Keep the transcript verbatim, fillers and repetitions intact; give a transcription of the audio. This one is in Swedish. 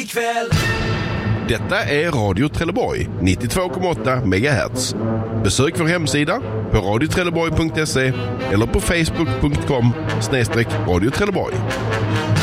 ikväll. Detta är Radio Trelleborg, nittiotvå komma åtta megahertz. Besök vår hemsida på radio trelleborg punkt se eller på facebook punkt com snedstreck radio Trelleborg.